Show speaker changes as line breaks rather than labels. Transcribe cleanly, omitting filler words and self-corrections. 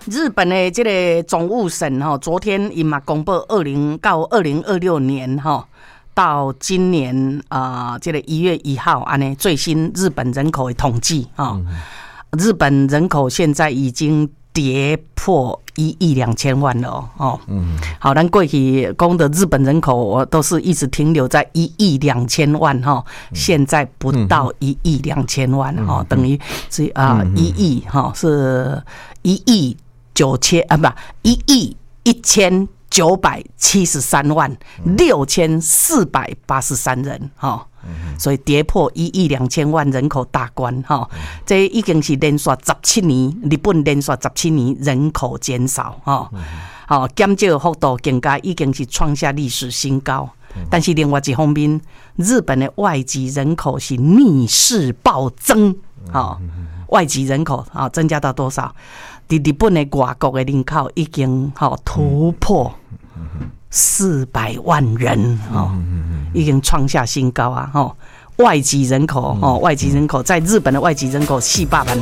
日本的这个总务省昨天因嘛公布到2026年到今年这个1月1号安尼最新日本人口的统计日本人口现在已经跌破1亿2千万了好，咱过去讲的日本人口我都是一直停留在1亿2千万现在不到1亿2千万等于是1亿是1亿9千不1亿1973万6483人所以跌破1亿2千万人口大关这已经是连续17年日本连续17年人口减少减少幅度更加已经是创下历史新高。但是另外一方面，日本的外籍人口是逆势暴增外籍人口增加到多少？在日本的外国的人口已经突破400万人已经创下新高外籍人口在日本的外籍人口400万人。